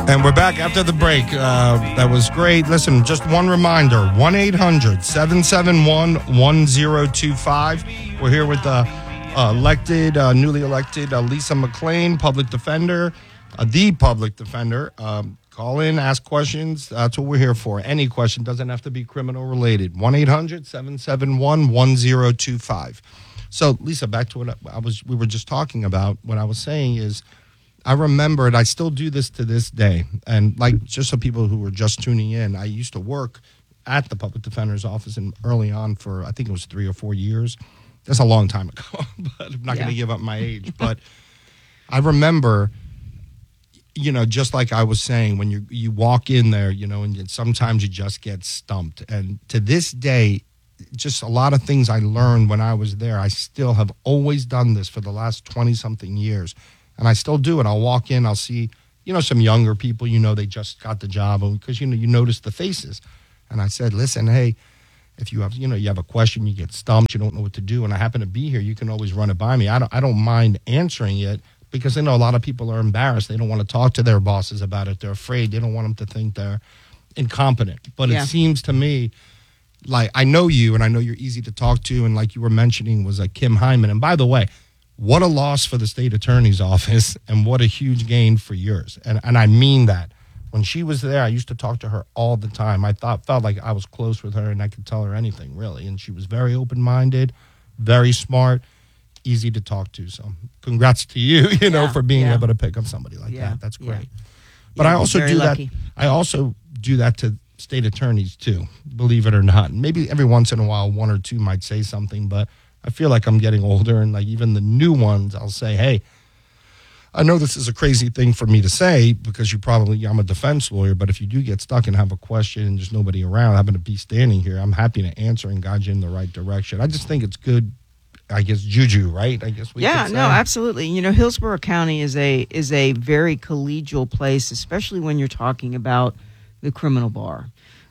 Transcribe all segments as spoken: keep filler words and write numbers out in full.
And we're back after the break. Uh, that was great. Listen, just one reminder, one eight hundred seven seven one one zero two five. We're here with the uh, elected, uh, newly elected uh, Lisa McClain, public defender, uh, the public defender. Um, call in, ask questions. That's what we're here for. Any question, doesn't have to be criminal related. one eight hundred seven seven one one zero two five. So, Lisa, back to what I was. We were just talking about. What I was saying is, I remembered, I still do this to this day. And like, just so people who were just tuning in, I used to work at the public defender's office and early on for, I think it was three or four years. That's a long time ago, but I'm not yeah. going to give up my age. But I remember, you know, just like I was saying, when you you walk in there, you know, and sometimes you just get stumped. And to this day, just a lot of things I learned when I was there, I still have always done this for the last twenty-something years. And I still do it. I'll walk in, I'll see, you know, some younger people, you know, they just got the job because, you know, you notice the faces. And I said, listen, hey, if you have, you know, you have a question, you get stumped, you don't know what to do, and I happen to be here, you can always run it by me. I don't, I don't mind answering it because I know a lot of people are embarrassed. They don't want to talk to their bosses about it. They're afraid. They don't want them to think they're incompetent. But yeah. It seems to me like I know you, and I know you're easy to talk to, and like you were mentioning was like Kim Hyman. And by the way, what a loss for the state attorney's office, and what a huge gain for yours. And and I mean that. When she was there, I used to talk to her all the time. I thought felt like I was close with her, and I could tell her anything, really. And she was very open-minded, very smart, easy to talk to. So congrats to you, you know, yeah, for being yeah. able to pick up somebody like yeah, that. That's great. Yeah. But yeah, I also do lucky. that. I also do that to state attorneys too, believe it or not. And maybe every once in a while, one or two might say something, but I feel like I'm getting older, and like even the new ones, I'll say, hey, I know this is a crazy thing for me to say because you probably, I'm a defense lawyer, but if you do get stuck and have a question and there's nobody around, I happen to be standing here, I'm happy to answer and guide you in the right direction. I just think it's good, I guess, juju, right? I guess we Yeah, could say. no, absolutely. You know, Hillsborough County is a is a very collegial place, especially when you're talking about the criminal bar.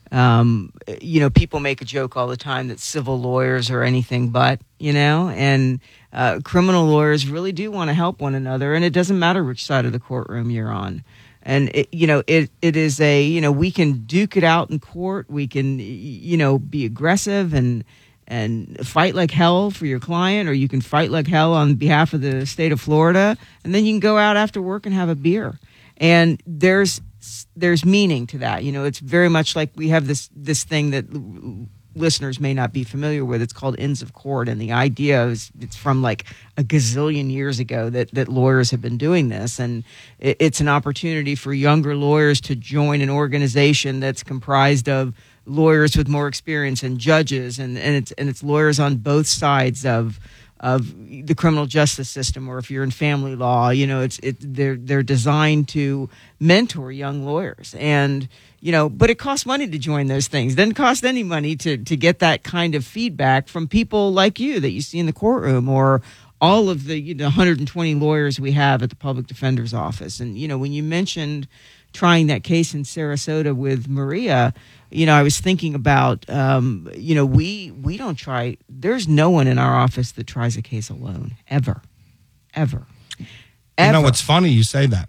Um, you know, people make a joke all the time that civil lawyers are anything but, you know, and uh, criminal lawyers really do want to help one another, and it doesn't matter which side of the courtroom you're on. And, it, you know, it it is a, you know, we can duke it out in court. We can, you know, be aggressive and and fight like hell for your client, or you can fight like hell on behalf of the state of Florida, and then you can go out after work and have a beer. And there's there's meaning to that. You know, it's very much like we have this this thing that l- listeners may not be familiar with. It's called Inns of Court, and the idea is it's from like a gazillion years ago that, that lawyers have been doing this, and it, it's an opportunity for younger lawyers to join an organization that's comprised of lawyers with more experience and judges, and, and it's and it's lawyers on both sides of of the criminal justice system, or if you're in family law, you know, it's it they're they're designed to mentor young lawyers. And, you know, but it costs money to join those things. It doesn't cost any money to to get that kind of feedback from people like you that you see in the courtroom, or all of the, you know, one hundred twenty lawyers we have at the public defender's office. And, you know, when you mentioned trying that case in Sarasota with Maria, you know, I was thinking about, um, you know, we we don't try. There's no one in our office that tries a case alone, ever, ever, ever. You know, it's funny you say that.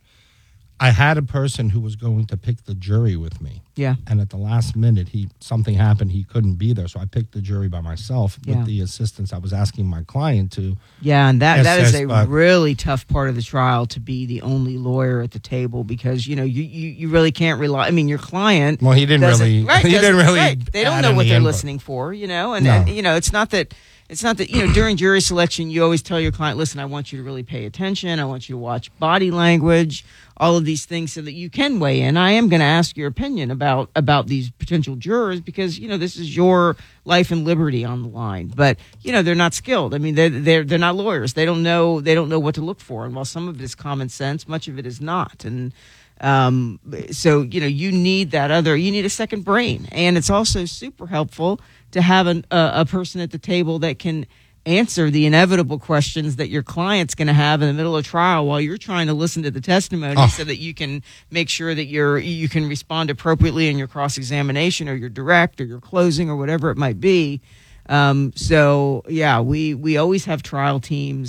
I had a person who was going to pick the jury with me. Yeah. And at the last minute, he something happened. He couldn't be there. So I picked the jury by myself with yeah. the assistance I was asking my client to. Yeah, and that, that is a uh, really tough part of the trial, to be the only lawyer at the table, because, you know, you, you, you really can't rely. I mean, your client. Well, he didn't really. Right, he didn't really. Right. They don't know what they're input. listening for, you know, and, no. and, you know, it's not that. It's not that, you know, during jury selection, you always tell your client, listen, I want you to really pay attention. I want you to watch body language, all of these things, so that you can weigh in. I am going to ask your opinion about, about these potential jurors because, you know, this is your life and liberty on the line. But, you know, they're not skilled. I mean, they're, they're, they're not lawyers. They don't know, they don't know what to look for. And while some of it is common sense, much of it is not. And, um, so, you know, you need that other, you need a second brain. And it's also super helpful to have an, uh, a person at the table that can answer the inevitable questions that your client's going to have in the middle of trial while you're trying to listen to the testimony, oh. so that you can make sure that you're you can respond appropriately in your cross-examination or your direct or your closing or whatever it might be. Um, so, yeah, we, we always have trial teams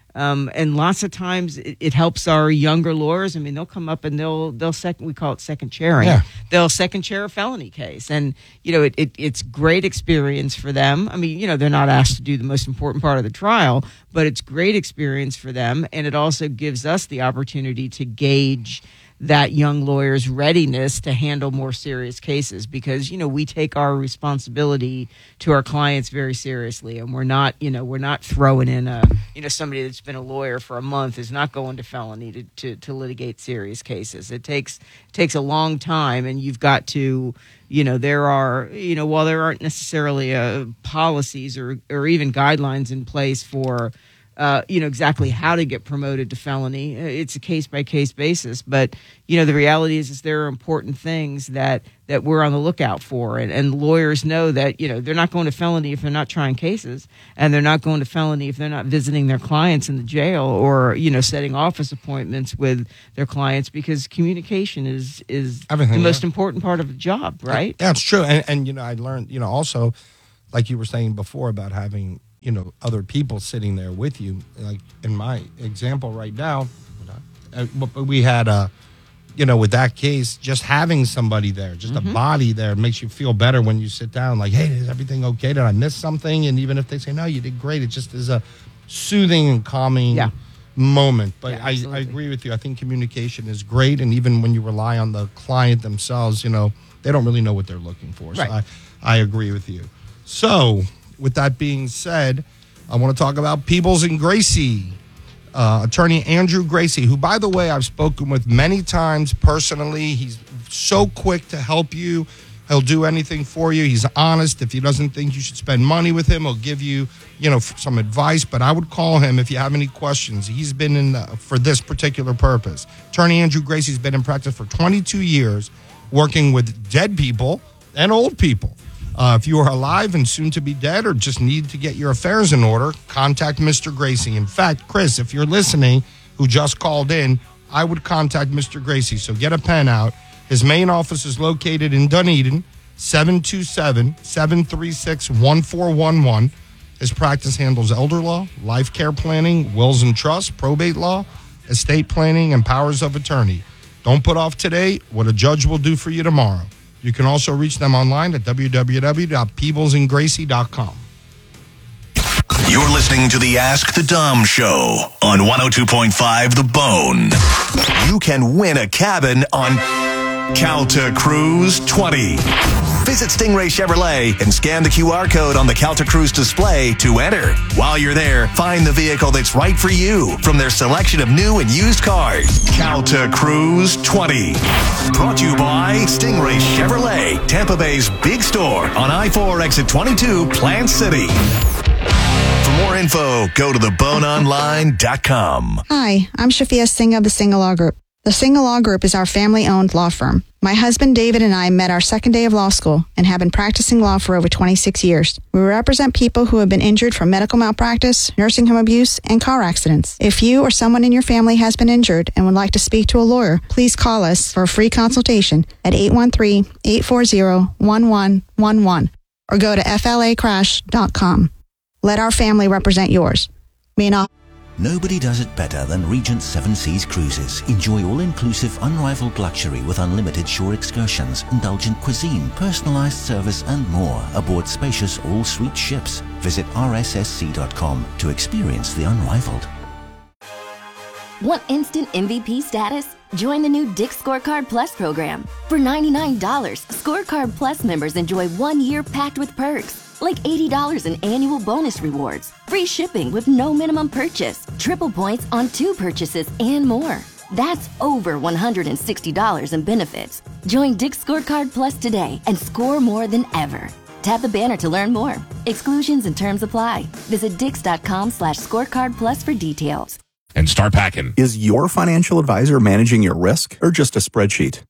Um, and lots of times it, it helps our younger lawyers. I mean, they'll come up and they'll they'll second we call it second chairing. Yeah. They'll second chair a felony case, and you know it, it it's great experience for them. I mean, you know, they're not asked to do the most important part of the trial, but it's great experience for them, and it also gives us the opportunity to gauge that young lawyer's readiness to handle more serious cases, because, you know, we take our responsibility to our clients very seriously, and we're not, you know, we're not throwing in a, you know, somebody that's been a lawyer for a month is not going to felony to, to, to litigate serious cases. It takes, it takes a long time, and you've got to, you know, there are, you know, while there aren't necessarily uh, policies or, or even guidelines in place for, Uh, you know, exactly how to get promoted to felony. It's a case-by-case basis. But, you know, the reality is, is there are important things that, that we're on the lookout for. And, and lawyers know that, you know, they're not going to felony if they're not trying cases. And they're not going to felony if they're not visiting their clients in the jail or, you know, setting office appointments with their clients, because communication is, is Everything, the most yeah. important part of the job, right? Yeah, it's true. And, and, you know, I learned, you know, also, like you were saying before about having, you know, other people sitting there with you. Like in my example right now, uh, we had a, you know, with that case, just having somebody there, just mm-hmm. a body there makes you feel better when you sit down. Like, hey, is everything okay? Did I miss something? And even if they say, no, you did great, it just is a soothing and calming yeah. moment. But yeah, I, I agree with you. I think communication is great. And even when you rely on the client themselves, you know, they don't really know what they're looking for. So right. I, I agree with you. So, with that being said, I want to talk about Peebles and Gracie. Uh, attorney Andrew Gracie, who, by the way, I've spoken with many times personally. He's so quick to help you. He'll do anything for you. He's honest. If he doesn't think you should spend money with him, he'll give you, you know, some advice. But I would call him if you have any questions. He's been in the, for this particular purpose. Attorney Andrew Gracie's been in practice for twenty-two years, working with dead people and old people. Uh, if you are alive and soon to be dead, or just need to get your affairs in order, contact Mister Gracie. In fact, Chris, if you're listening, who just called in, I would contact Mister Gracie. So get a pen out. His main office is located in Dunedin, seven two seven, seven three six, one four one one. His practice handles elder law, life care planning, wills and trusts, probate law, estate planning, and powers of attorney. Don't put off today what a judge will do for you tomorrow. You can also reach them online at w w w dot peebles and gracie dot com. You're listening to the Ask the Dom Show on one oh two point five The Bone. You can win a cabin on Calta Cruise twenty. Visit Stingray Chevrolet and scan the Q R code on the Calta Cruise display to enter. While you're there, find the vehicle that's right for you from their selection of new and used cars. Calta Cruise twenty. Brought to you by Stingray Chevrolet, Tampa Bay's big store on I four exit twenty-two, Plant City. For more info, go to the bone online dot com. Hi, I'm Shafia Singh of the Singh Law Group. The Singh Law Group is our family-owned law firm. My husband David and I met our second day of law school and have been practicing law for over twenty-six years. We represent people who have been injured from medical malpractice, nursing home abuse, and car accidents. If you or someone in your family has been injured and would like to speak to a lawyer, please call us for a free consultation at eight one three, eight four zero, one one one one or go to f l a crash dot com. Let our family represent yours. May not. Nobody does it better than Regent Seven Seas Cruises. Enjoy all-inclusive, unrivaled luxury with unlimited shore excursions, indulgent cuisine, personalized service, and more aboard spacious all-suite ships. Visit r s s c dot com to experience the unrivaled. Want instant M V P status? Join the new Dick's Scorecard Plus program. For ninety-nine dollars, Scorecard Plus members enjoy one year packed with perks. Like eighty dollars in annual bonus rewards, free shipping with no minimum purchase, triple points on two purchases, and more. That's over one hundred sixty dollars in benefits. Join Dick's Scorecard Plus today and score more than ever. Tap the banner to learn more. Exclusions and terms apply. Visit dix.com slash scorecard plus for details. And start packing. Is your financial advisor managing your risk or just a spreadsheet?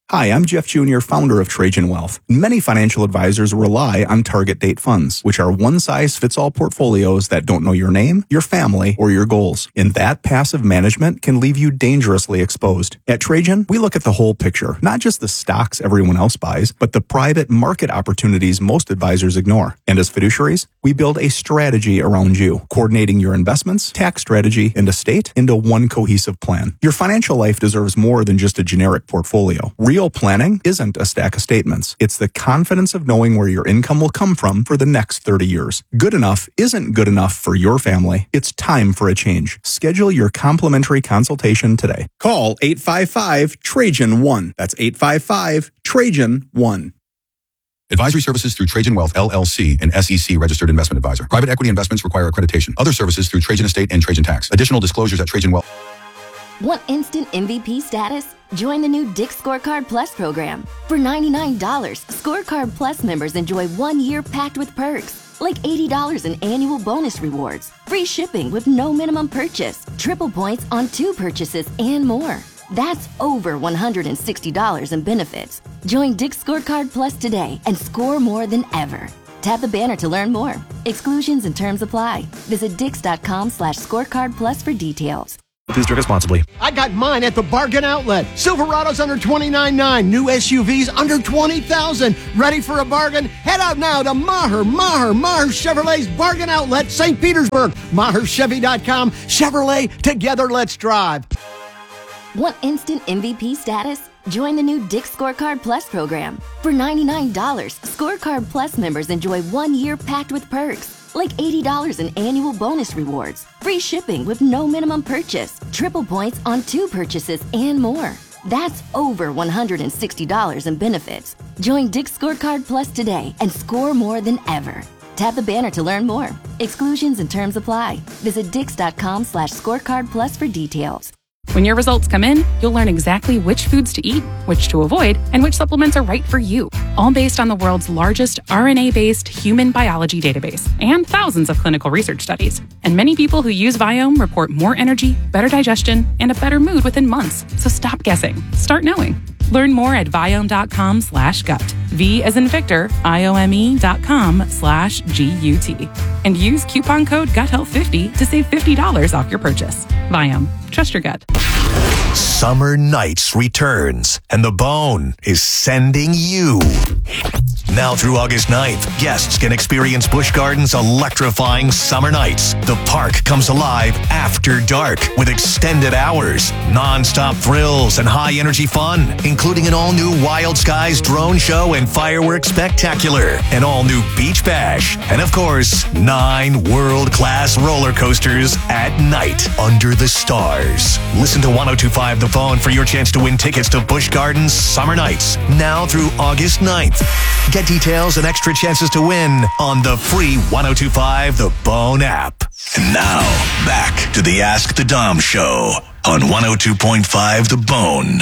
Hi, I'm Jeff Junior, founder of Trajan Wealth. Many financial advisors rely on target date funds, which are one-size-fits-all portfolios that don't know your name, your family, or your goals. And that passive management can leave you dangerously exposed. At Trajan, we look at the whole picture, not just the stocks everyone else buys, but the private market opportunities most advisors ignore. And as fiduciaries, we build a strategy around you, coordinating your investments, tax strategy, and estate into one cohesive plan. Your financial life deserves more than just a generic portfolio. Real planning isn't a stack of statements. It's the confidence of knowing where your income will come from for the next thirty years. Good enough isn't good enough for your family. It's time for a change. Schedule your complimentary consultation today. Call eight five five Trajan one. That's eight five five Trajan one. Advisory services through Trajan Wealth, L L C, an S E C registered investment advisor. Private equity investments require accreditation. Other services through Trajan Estate and Trajan Tax. Additional disclosures at Trajan Wealth. Want instant M V P status? Join the new Dick Scorecard Plus program. For ninety-nine dollars, Scorecard Plus members enjoy one year packed with perks, like eighty dollars in annual bonus rewards, free shipping with no minimum purchase, triple points on two purchases, and more. That's over one hundred sixty dollars in benefits. Join Dick Scorecard Plus today and score more than ever. Tap the banner to learn more. Exclusions and terms apply. Visit dix.com slash scorecard plus for details. Please drink responsibly. I got mine at the Bargain Outlet. Silverado's under twenty-nine nine. New S U Vs under twenty thousand. Ready for a bargain? Head out now to Maher, Maher, Maher Chevrolet's Bargain Outlet, Saint Petersburg. Maher Chevy dot com. Chevrolet, together let's drive. Want instant M V P status? Join the new Dick Scorecard Plus program. For ninety-nine dollars, Scorecard Plus members enjoy one year packed with perks, like eighty dollars in annual bonus rewards, free shipping with no minimum purchase, triple points on two purchases, and more. That's over one hundred sixty dollars in benefits. Join Dick Scorecard Plus today and score more than ever. Tap the banner to learn more. Exclusions and terms apply. Visit dix.com slash scorecard plus for details. When your results come in, you'll learn exactly which foods to eat, which to avoid, and which supplements are right for you. All based on the world's largest R N A-based human biology database and thousands of clinical research studies. And many people who use Viome report more energy, better digestion, and a better mood within months. So stop guessing. Start knowing. Learn more at Viome.com slash gut. V as in Victor, I-O-M-E dot com slash G-U-T. And use coupon code gut health fifty to save fifty dollars off your purchase. Viome. Trust your gut. Summer Nights returns, and The Bone is sending you. Now through August ninth, guests can experience Busch Gardens' electrifying summer nights. The park comes alive after dark with extended hours, non-stop thrills, and high-energy fun, including an all-new Wild Skies drone show and fireworks spectacular, an all-new beach bash, and of course, nine world-class roller coasters at night under the stars. Listen to one oh two point five The Bone for your chance to win tickets to Busch Gardens Summer Nights, now through August ninth. Get details and extra chances to win on the free one oh two point five The Bone app. And now, back to the Ask the Dom Show on one oh two point five The Bone.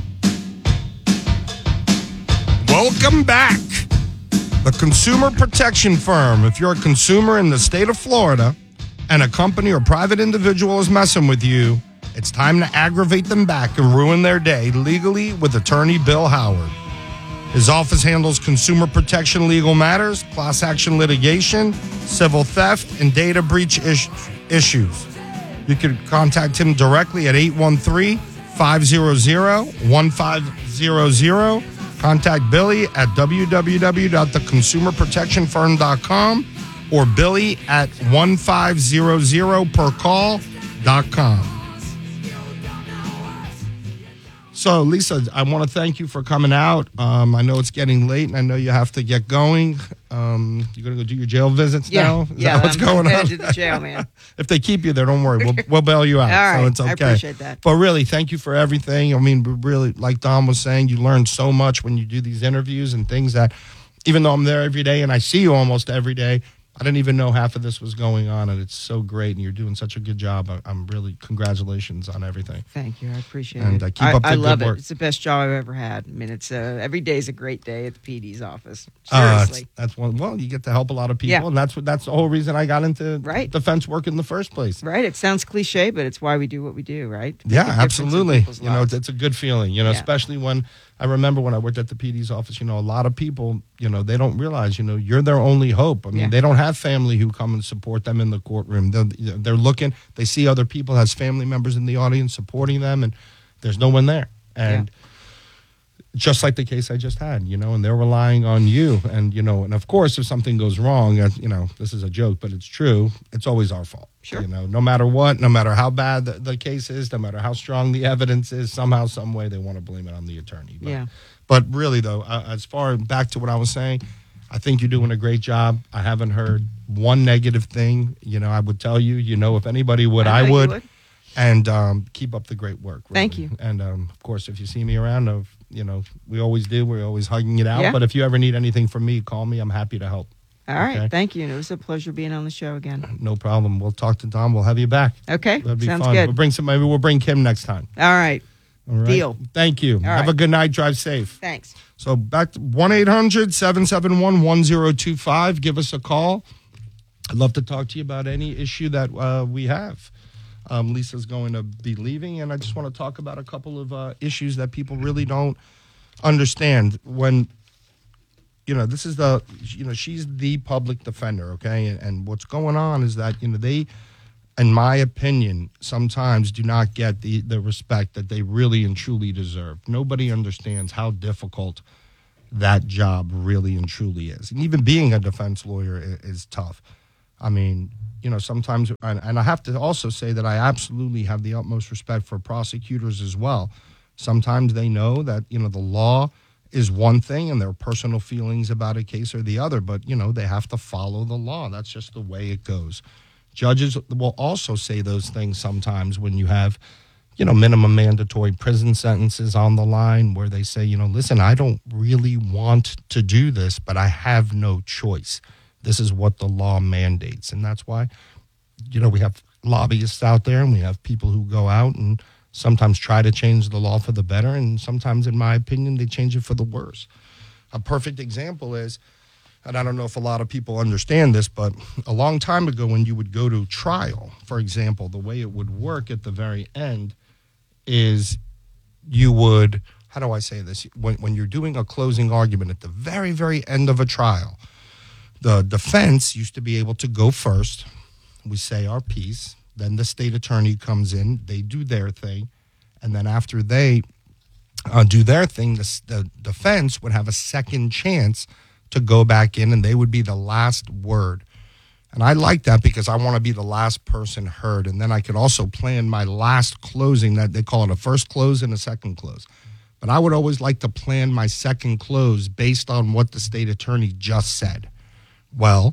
Welcome back. The Consumer Protection Firm. If you're a consumer in the state of Florida and a company or private individual is messing with you, it's time to aggravate them back and ruin their day legally with attorney Bill Howard. His office handles consumer protection legal matters, class action litigation, civil theft, and data breach is- issues. You can contact him directly at eight one three, five hundred, one five zero zero. Contact Billy at w w w dot the consumer protection firm dot com or Billy at one five zero zero per call dot com. So, Lisa, I want to thank you for coming out. Um, I know it's getting late, and I know you have to get going. Um, you're going to go do your jail visits yeah, now? Is yeah, that what's I'm going on? to the jail, man. If they keep you there, don't worry. We'll, we'll bail you out. All right, so it's okay. I appreciate that. But really, thank you for everything. I mean, really, like Dom was saying, you learn so much when you do these interviews and things that, even though I'm there every day and I see you almost every day, I didn't even know half of this was going on, and it's so great, and you're doing such a good job. I, I'm really, congratulations on everything. Thank you. I appreciate and, it. Uh, keep up the I good love work. it. It's the best job I've ever had. I mean, it's uh, every day is a great day at the P D's office. Uh, Seriously. that's one. Well, you get to help a lot of people, Yeah. and that's what that's the whole reason I got into Right. defense work in the first place. Right. It sounds cliche, but it's why we do what we do, right? To make Yeah, a difference in absolutely. people's You know, lives. it's, it's a good feeling, you know, Yeah. especially when I remember when I worked at the P D's office, you know, a lot of people, you know, they don't realize, you know, you're their only hope. I mean, Yeah. they don't have family who come and support them in the courtroom. They're, they're looking, they see other people as family members in the audience supporting them, and there's no one there. And just like the case I just had, you know, and they're relying on you. And, you know, and of course, if something goes wrong, uh, you know, this is a joke, but it's true. It's always our fault. Sure. You know, no matter what, no matter how bad the, the case is, no matter how strong the evidence is, somehow, some way, they want to blame it on the attorney. But, Yeah. But really, though, uh, as far back to what I was saying, I think you're doing a great job. I haven't heard one negative thing. You know, I would tell you, you know, if anybody would, I I, know you would. would. And um, keep up the great work. Really. Thank you. And um, of course, if you see me around, uh, you know, we always do. We're always hugging it out. Yeah. But if you ever need anything from me, call me. I'm happy to help. All right. Okay? Thank you. And it was a pleasure being on the show again. No problem. We'll talk to Dom. We'll have you back. Okay. That'd be Sounds fun. good. We'll bring some. Maybe we'll bring Kim next time. All right. All right. Deal. Thank you. have right. a good night. Drive safe. Thanks. So back to one eight hundred seven seven one one zero two five. Give us a call. I'd love to talk to you about any issue that uh, we have. Um, Lisa's going to be leaving, and I just want to talk about a couple of uh, issues that people really don't understand. When, you know, this is the, you know, she's the public defender, okay? And, and what's going on is that, you know, they, in my opinion, sometimes do not get the, the respect that they really and truly deserve. Nobody understands how difficult that job really and truly is. And even being a defense lawyer is, is tough. I mean, you know, sometimes, and, and I have to also say that I absolutely have the utmost respect for prosecutors as well. Sometimes they know that, you know, the law is one thing and their personal feelings about a case or the other, but, you know, they have to follow the law. That's just the way it goes. Judges will also say those things sometimes when you have, you know, minimum mandatory prison sentences on the line where they say, you know, listen, I don't really want to do this, but I have no choice. This is what the law mandates. And that's why, you know, we have lobbyists out there and we have people who go out and sometimes try to change the law for the better. And sometimes, in my opinion, they change it for the worse. A perfect example is, and I don't know if a lot of people understand this, but a long time ago when you would go to trial, for example, the way it would work at the very end is you would, how do I say this? When, when you're doing a closing argument at the very, very end of a trial, the defense used to be able to go first. We say our piece. Then the state attorney comes in. They do their thing. And then after they uh, do their thing, the, the defense would have a second chance to go back in, and they would be the last word. And I like that because I want to be the last person heard. And then I could also plan my last closing. That they call it a first close and a second close. But I would always like to plan my second close based on what the state attorney just said. Well,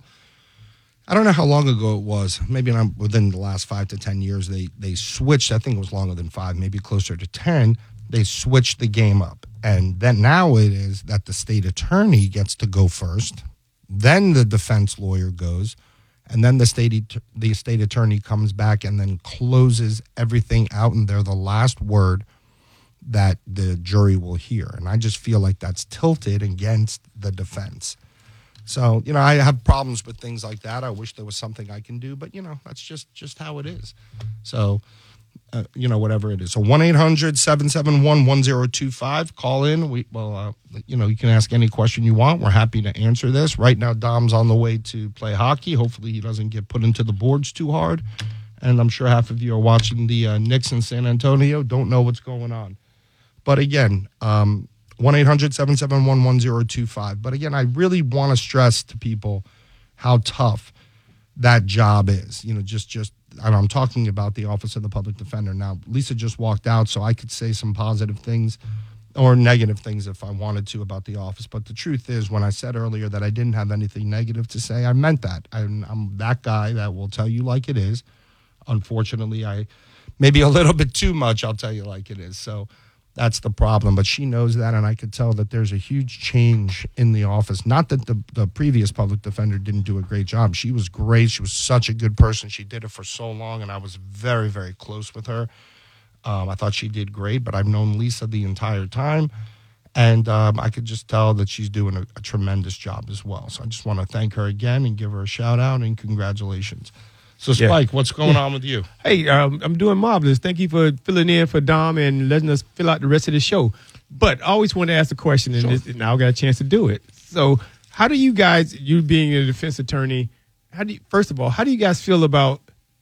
I don't know how long ago it was. Maybe not within the last five to ten years, they they switched. I think it was longer than five, maybe closer to ten. They switched the game up. And then now it is that the state attorney gets to go first. Then the defense lawyer goes. And then the state the state attorney comes back and then closes everything out. And they're the last word that the jury will hear. And I just feel like that's tilted against the defense. So, you know, I have problems with things like that. I wish there was something I can do, but, you know, that's just, just how it is. So, uh, you know, whatever it is. So one eight hundred seven seven one one zero two five. Call in. We Well, uh, you know, you can ask any question you want. We're happy to answer this. Right now, Dom's on the way to play hockey. Hopefully he doesn't get put into the boards too hard. And I'm sure half of you are watching the uh, Knicks in San Antonio. Don't know what's going on. But again, um, one eight hundred seven seven one one zero two five. But again, I really want to stress to people how tough that job is. You know, just, just and I'm talking about the Office of the Public Defender. Now, Lisa just walked out, so I could say some positive things or negative things if I wanted to about the office. But the truth is, when I said earlier that I didn't have anything negative to say, I meant that. I'm, I'm that guy that will tell you like it is. Unfortunately, I maybe a little bit too much, I'll tell you like it is. So, That's the problem. But she knows that, and I could tell that there's a huge change in the office. Not that the, the previous public defender didn't do a great job. She was great. She was such a good person. She did it for so long, and I was very, very close with her. Um, I thought she did great, but I've known Lisa the entire time, and um, I could just tell that she's doing a, a tremendous job as well. So I just want to thank her again and give her a shout-out and congratulations. So, Spike, yeah. what's going yeah. on with you? Hey, um, I'm doing marvelous. Thank you for filling in for Dom and letting us fill out the rest of the show. But I always want to ask a question, and, sure. this, and now I got a chance to do it. So how do you guys, you being a defense attorney, how do you, first of all, how do you guys feel about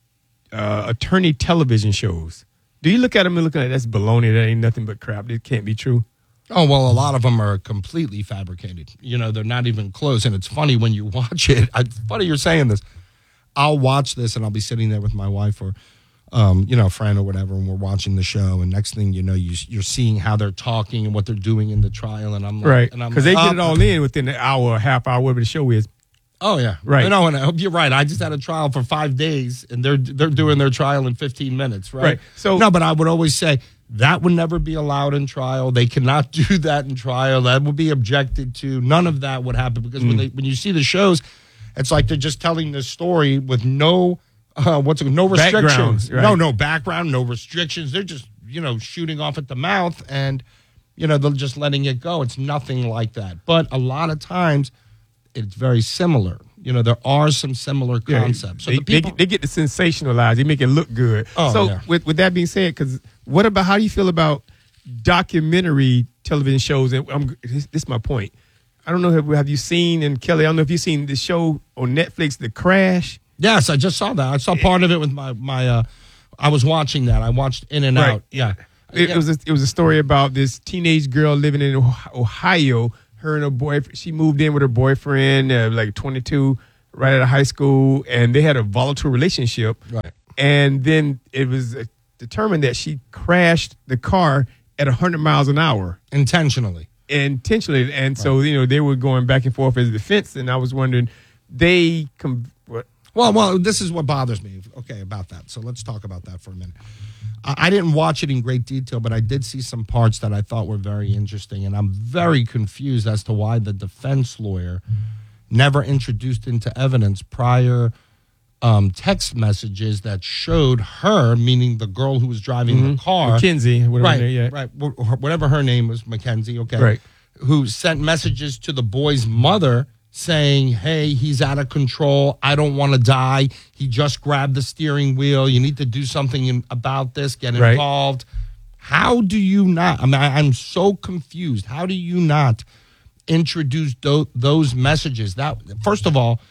uh, attorney television shows? Do you look at them and look at that's baloney, that ain't nothing but crap, it can't be true? Oh, well, a lot of them are completely fabricated. You know, they're not even close. And it's funny when you watch it. It's funny you're saying this. I'll watch this and I'll be sitting there with my wife or, um, you know, a friend or whatever, and we're watching the show. And next thing you know, you, you're seeing how they're talking and what they're doing in the trial. And I'm like, right, and I'm because like, they oh, get it all in within an hour or half hour, whatever the show is. Oh yeah, right. No, and I hope you're right. I just had a trial for five days, and they're they're doing their trial in fifteen minutes, right? Right. So no, but I would always say that would never be allowed in trial. They cannot do that in trial. That would be objected to. None of that would happen because mm. when they when you see the shows, it's like they're just telling this story with no uh, what's it, no restrictions, right. no no background, no restrictions. They're just you know shooting off at the mouth, and you know they're just letting it go. It's nothing like that. But a lot of times, it's very similar. You know, there are some similar concepts. Yeah, so they, the people, they, they get to sensationalize. They make it look good. Oh, so yeah. with with that being said, because what about how do you feel about documentary television shows? And I'm, this, this is my point. I don't know if have you seen, and Kelly, I don't know if you've seen the show on Netflix, The Crash. Yes, I just saw that. I saw part of it with my my. Uh, I was watching that. I watched In and right. Out. Yeah, it, yeah. it was a, it was a story about this teenage girl living in Ohio. Her and her boyfriend. She moved in with her boyfriend, uh, like twenty-two, right out of high school, and they had a volatile relationship. Right. And then it was uh, determined that she crashed the car at one hundred miles an hour intentionally. Intentionally, and so right. you know they were going back and forth as a defense, and I was wondering, they com- what? Well, well, this is what bothers me. Okay, about that. So let's talk about that for a minute. I, I didn't watch it in great detail, but I did see some parts that I thought were very interesting, and I'm very confused as to why the defense lawyer never introduced into evidence prior um, text messages that showed her, meaning the girl who was driving mm-hmm. the car, Mackenzie, whatever right, her name, yeah. right, whatever her name was, Mackenzie, okay, right, who sent messages to the boy's mother saying, hey, he's out of control. I don't want to die. He just grabbed the steering wheel. You need to do something in, about this. Get involved. Right. How do you not? I mean, I, I'm so confused. How do you not introduce do, those messages? That first of all,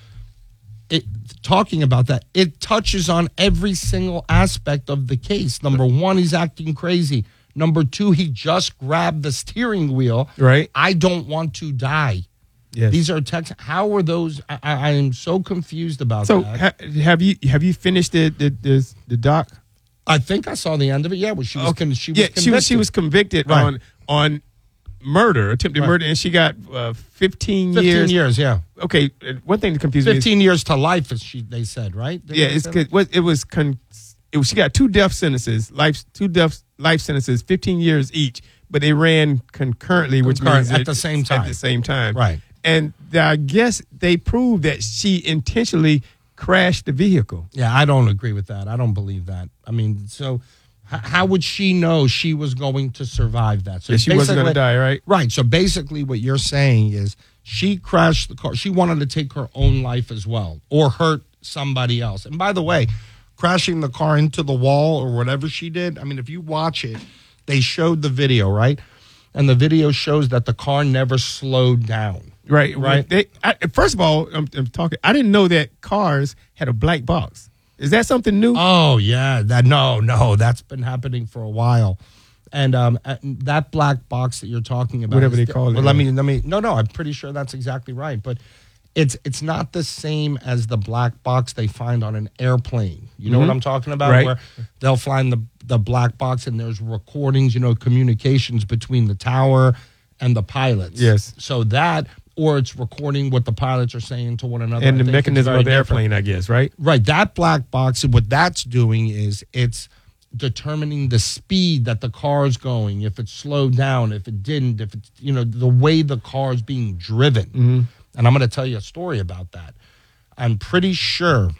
it, talking about that, it touches on every single aspect of the case. Number one, he's acting crazy. Number two, he just grabbed the steering wheel. Right. I don't want to die. Yes. These are texts. How are those? I, I am so confused about so that. So ha, have you have you finished the the, the the doc? I think I saw the end of it. Yeah, well, she was. Okay. Con, she was yeah, convicted. she was. She was convicted right. on on murder, attempted right. murder, and she got uh, fifteen, fifteen years. Fifteen years. Yeah. Okay. One thing that confused me. Fifteen years to life, as she they said, right? Didn't yeah, it's good. It was. Con, it was. She got two death sentences, life, two death life sentences, fifteen years each, but they ran concurrently, which Concurrent, means at the same time. At the same time, right. And I guess they proved that she intentionally crashed the vehicle. Yeah, I don't agree with that. I don't believe that. I mean, so h- how would she know she was going to survive that? So yeah, she wasn't going to die, right? Right. So basically what you're saying is she crashed the car. She wanted to take her own life as well or hurt somebody else. And by the way, crashing the car into the wall or whatever she did, I mean, if you watch it, they showed the video, right? And the video shows that the car never slowed down. Right, right. They, I, first of all, I'm, I'm talking. I didn't know that cars had a black box. Is that something new? Oh yeah, that no, no, that's been happening for a while. And um, that black box that you're talking about, whatever they call well, it. Let me, let me. No, no, I'm pretty sure that's exactly right. But it's it's not the same as the black box they find on an airplane. You know mm-hmm. what I'm talking about? Right. Where they'll find the the black box and there's recordings, you know, communications between the tower and the pilots. Yes. So that. Or it's recording what the pilots are saying to one another. And the mechanism of the different. airplane, I guess, right? Right. That black box, what that's doing is it's determining the speed that the car's going, if it slowed down, if it didn't, if it's, you know, the way the car's being driven. Mm-hmm. And I'm going to tell you a story about that. I'm pretty sure.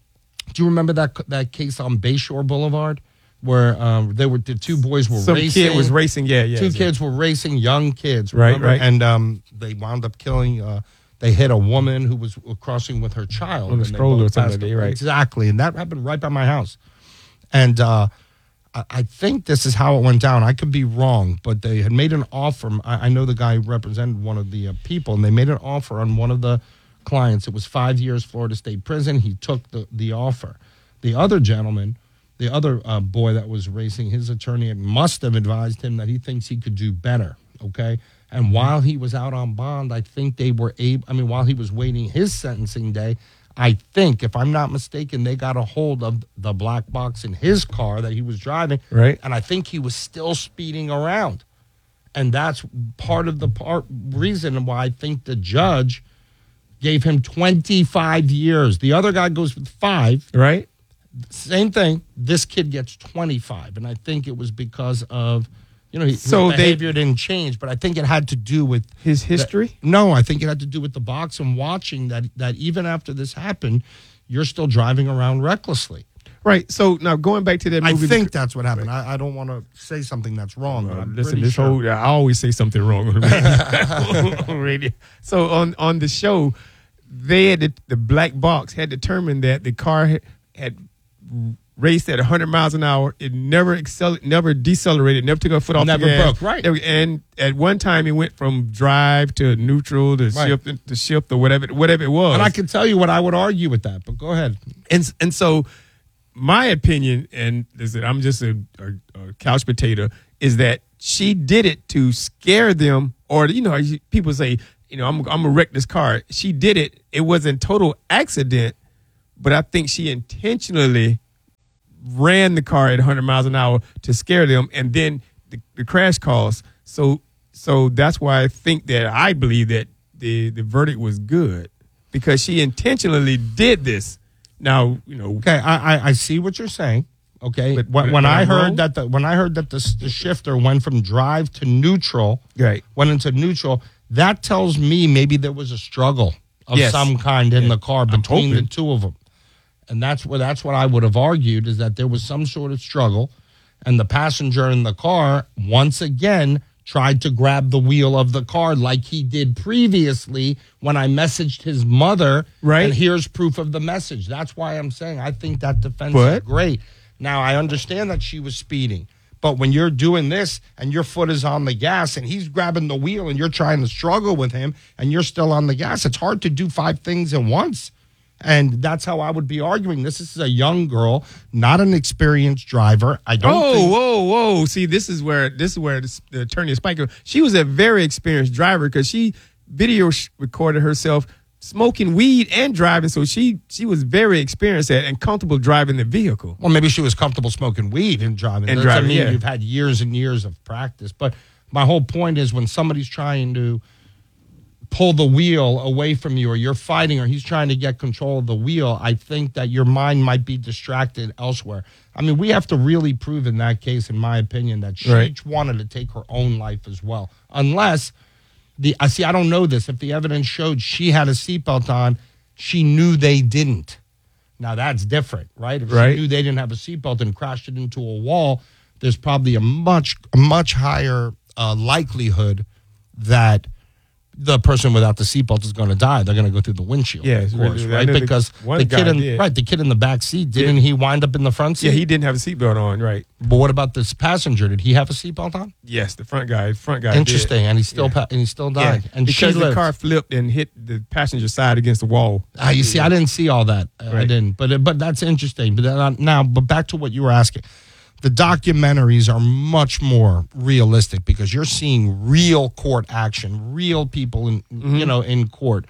Do you remember that that case on Bayshore Boulevard where um, they were the two boys were Some racing? kid was racing, yeah, yeah. Two yeah. kids were racing, young kids, Right, remember? right. And um, they wound up killing. Uh, they hit a woman who was crossing with her child On a and they stroller both or something passed like that, away. right. Exactly, and that happened right by my house. And uh, I, I think this is how it went down. I could be wrong, but they had made an offer. I, I know the guy who represented one of the uh, people, and they made an offer on one of the clients. It was five years Florida State Prison. He took the, the offer. The other gentleman, the other uh, boy that was racing, his attorney must have advised him that he thinks he could do better, okay? And while he was out on bond, I think they were able, I mean, while he was waiting his sentencing day, I think, if I'm not mistaken, they got a hold of the black box in his car that he was driving. Right. And I think he was still speeding around. And that's part of the part reason why I think the judge gave him twenty-five years. The other guy goes with five. Right. Same thing. This kid gets twenty-five. And I think it was because of, you know, his So they- behavior didn't change, but I think it had to do with His history? the- no, I think it had to do with the box and watching that, that even after this happened, you're still driving around recklessly. Right. So now going back to that I movie. think that's what happened. I, I don't want to say something that's wrong, but I'm Listen, pretty this sure. whole I always say something wrong on the radio. on radio. So on on the show, they had the, the black box had determined that the car had, had raced at one hundred miles an hour. It never accel- never decelerated, never took a foot off Never the gas. broke, right. And at one time, it went from drive to neutral to Right. shift to shift or whatever whatever it was. And I can tell you what I would argue with that, but go ahead. And and so my opinion, and listen, I'm just a, a, a couch potato, is that she did it to scare them, or you know, people say, you know, I'm I'm gonna wreck this car. She did it. It wasn't total accident, but I think she intentionally ran the car at one hundred miles an hour to scare them, and then the, the crash caused. So so that's why I think that I believe that the the verdict was good because she intentionally did this. Now, you know, Okay, I I, I see what you're saying. Okay, But- when, but- when but I I'm heard wrong? that the when I heard that the, the shifter went from drive to neutral, Right. went into neutral, that tells me maybe there was a struggle of Yes. some kind in the car I'm between the hoping. two of them, and that's what that's what I would have argued is that there was some sort of struggle, and the passenger in the car once again tried to grab the wheel of the car like he did previously when I messaged his mother. Right. And here's proof of the message. That's why I'm saying I think that defense is But- great. Now, I understand that she was speeding, but when you're doing this and your foot is on the gas and he's grabbing the wheel and you're trying to struggle with him and you're still on the gas, it's hard to do five things at once. And that's how I would be arguing. This is a young girl, not an experienced driver. I don't Oh, think. whoa, whoa! See, this is where this is where the, the attorney is spiking. She was a very experienced driver because she video sh- recorded herself smoking weed and driving, so she she was very experienced at and comfortable driving the vehicle. Well, maybe she was comfortable smoking weed and driving. And That doesn't driving, mean yeah. you've had years and years of practice. But my whole point is when somebody's trying to pull the wheel away from you or you're fighting or he's trying to get control of the wheel, I think that your mind might be distracted elsewhere. I mean, we have to really prove in that case, in my opinion, that she Right. wanted to take her own life as well. Unless the I see, I don't know this. If the evidence showed she had a seatbelt on, she knew they didn't. Now that's different, right? If Right. she knew they didn't have a seatbelt and crashed it into a wall, there's probably a much a much higher uh, likelihood that the person without the seatbelt is going to die. They're going to go through the windshield, Yeah, of it's course, really- I right? know the- Because one the guy kid in did. right, the kid in the back seat, didn't Yeah. he wind up in the front seat? Yeah, he didn't have a seatbelt on, right? But what about this passenger? Did he have a seatbelt on? Yes, the front guy, front guy. did. Interesting, and he still Yeah. pa- and he still Yeah, died, and because she the lived. car flipped and hit the passenger side against the wall. Ah, you see, I didn't see all that. Uh, I Right. didn't, but but that's interesting. But then, uh, now, but back to what you were asking. The documentaries are much more realistic because you're seeing real court action, real people in you know in court,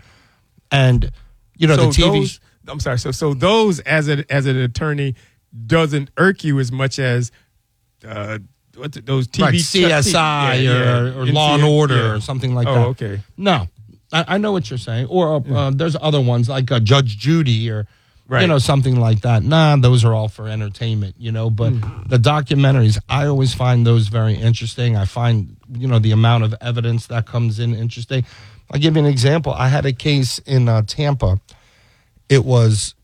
and you know so the T V. those, I'm sorry. So so those as a as an attorney doesn't irk you as much as uh, what's it, those T V Right, C S I yeah, or, yeah. or Law and N C S, Order yeah. or something like oh, that. okay. No, I, I know what you're saying. Or uh, uh, there's other ones like uh, Judge Judy or Right. You know, something like that. Nah, those are all for entertainment, you know. But mm. the documentaries, I always find those very interesting. I find, you know, the amount of evidence that comes in interesting. I'll give you an example. I had a case in uh, Tampa. It was,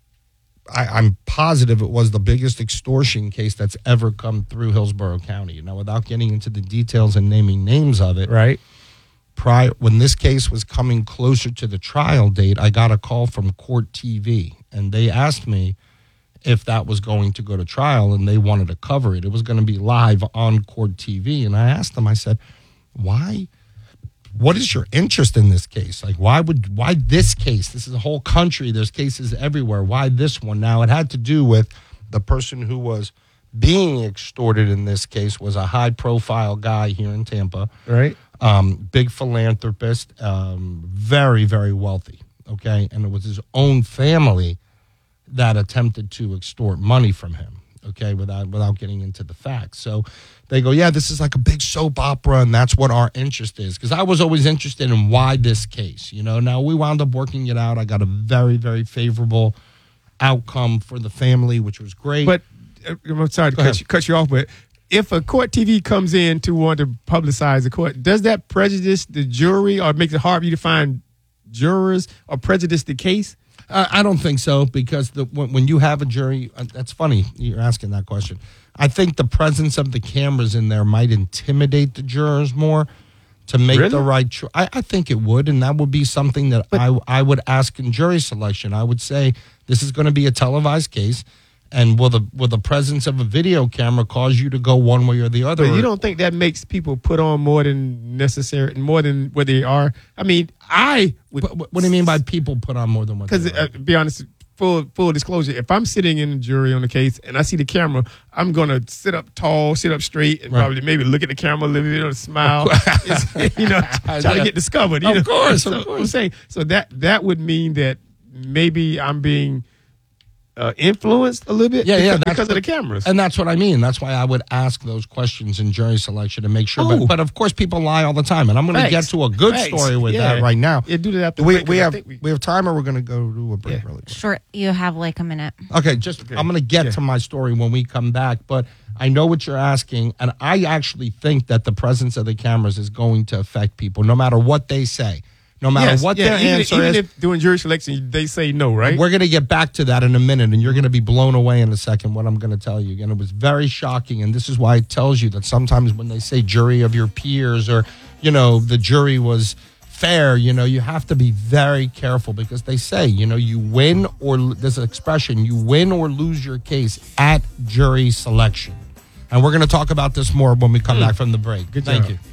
I, I'm positive it was the biggest extortion case that's ever come through Hillsborough County. Now, without getting into the details and naming names of it, right? Prior, when this case was coming closer to the trial date, I got a call from Court T V, and they asked me if that was going to go to trial, and they wanted to cover it. It was going to be live on Court T V, and I asked them, I said, why? What is your interest in this case? Like, why would, why this case? This is a whole country. There's cases everywhere. Why this one? Now, it had to do with the person who was being extorted in this case was a high-profile guy here in Tampa. Right. Um, big philanthropist, um, very, very wealthy, okay? And it was his own family that attempted to extort money from him, okay, without without getting into the facts. So they go, yeah, this is like a big soap opera, and that's what our interest is. Because I was always interested in why this case, you know? Now, we wound up working it out. I got a very, very favorable outcome for the family, which was great. But uh, I'm sorry to cut you, cut you off, but if a Court T V comes in to want to publicize the court, does that prejudice the jury or make it hard for you to find jurors or prejudice the case? Uh, I don't think so, because the, when, when you have a jury, uh, that's funny you're asking that question. I think the presence of the cameras in there might intimidate the jurors more to make really? the right choice. I, I think it would, and that would be something that but, I, I would ask in jury selection. I would say, this is going to be a televised case. And will the will the presence of a video camera cause you to go one way or the other? But you don't think that makes people put on more than necessary, more than what they are? I mean, I would. What, what do you mean by people put on more than what? Because, uh, be honest, full full disclosure, if I'm sitting in the jury on the case and I see the camera, I'm gonna sit up tall, sit up straight, and right. probably maybe look at the camera a little bit, or smile, you know, try to get discovered. You of know? course, so, of course. I'm saying so that that would mean that maybe I'm being. Uh, influenced a little bit yeah, because, yeah, because the, of the cameras. And that's what I mean. That's why I would ask those questions in jury selection to make sure. Oh. But, but of course, people lie all the time. And I'm going to get to a good Thanks. story with yeah. that right now. Yeah, do that after we, break, we, have, we... we have time, or we're going to go to a break yeah. really quick? Sure. You have like a minute. Okay, just okay. I'm going to get yeah. to my story when we come back. But I know what you're asking. And I actually think that the presence of the cameras is going to affect people, no matter what they say. No matter yes, what yeah, their even, answer even is. If doing jury selection, they say no, right? We're going to get back to that in a minute, and you're going to be blown away in a second what I'm going to tell you. And it was very shocking, and this is why it tells you that sometimes when they say jury of your peers, or, you know, the jury was fair, you know, you have to be very careful, because they say, you know, you win or, there's an expression, you win or lose your case at jury selection. And we're going to talk about this more when we come mm. back from the break. Good Thank job. you.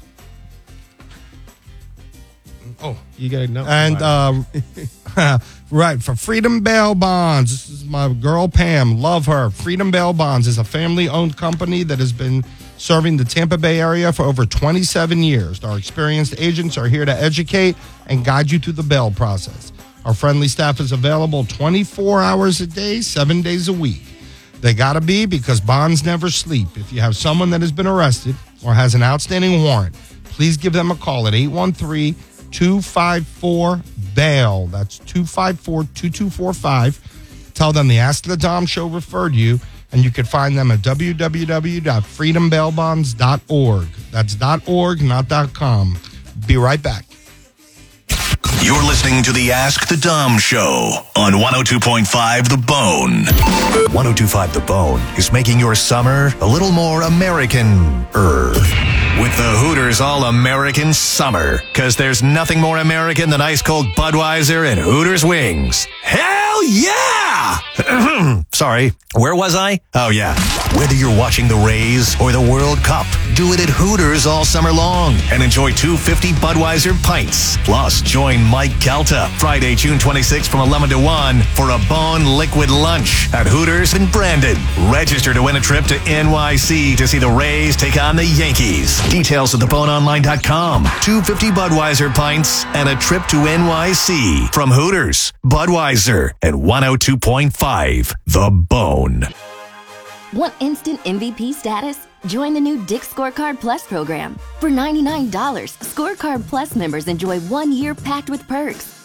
Oh, you got to know. And uh, right, for Freedom Bail Bonds, this is my girl Pam. Love her. Freedom Bail Bonds is a family-owned company that has been serving the Tampa Bay area for over twenty-seven years. Our experienced agents are here to educate and guide you through the bail process. Our friendly staff is available twenty-four hours a day, seven days a week. They got to be, because bonds never sleep. If you have someone that has been arrested or has an outstanding warrant, please give them a call at eight one three, two five four, bail. That's two five four, two two four five. Tell them the Ask the Dom Show referred you, and you can find them at w w w dot freedom bail bonds dot org. That's .org, not .com. Be right back. You're listening to the Ask the Dom Show on one oh two point five The Bone. one oh two point five The Bone is making your summer a little more American-er. With the Hooters All-American Summer. Because there's nothing more American than ice-cold Budweiser and Hooters wings. Hell yeah! Sorry, where was I? Oh, yeah. Whether you're watching the Rays or the World Cup, do it at Hooters all summer long and enjoy two fifty Budweiser pints. Plus, join Mike Calta Friday, June twenty-sixth from eleven to one for a Bone Liquid Lunch at Hooters in Brandon. Register to win a trip to N Y C to see the Rays take on the Yankees. Details at the bone online dot com. two fifty Budweiser pints and a trip to N Y C from Hooters, Budweiser, and one oh two point five The Bone. Want instant M V P status? Join the new Dick's Scorecard Plus program. For ninety-nine dollars, Scorecard Plus members enjoy one year packed with perks,